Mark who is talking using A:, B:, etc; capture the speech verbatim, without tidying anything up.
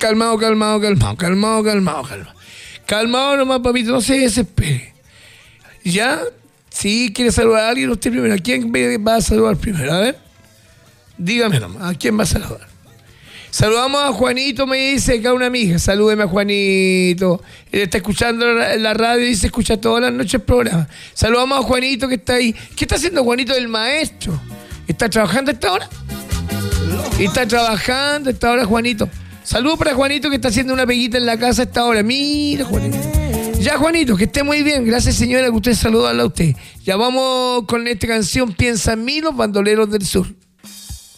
A: calmado, calmado, calmado, calmado, calmado, calmado. Calmado nomás, papito, no se desespere. ¿Ya? Si quiere saludar a alguien, usted primero. ¿A quién va a saludar primero? A ver. Dígame nomás, ¿a quién va a saludar? Saludamos a Juanito, me dice acá una amiga. Salúdeme a Juanito. Él está escuchando la, la radio y dice escucha todas las noches el programa. Saludamos a Juanito que está ahí. ¿Qué está haciendo Juanito del maestro? ¿Está trabajando a esta hora? Está trabajando a esta hora, Juanito. Saludos para Juanito que está haciendo una peguita en la casa a esta hora. Mira, Juanito. Ya, Juanito, que esté muy bien. Gracias, señora, que usted saludarla a usted. Ya vamos con esta canción Piensa en mí, los bandoleros del sur.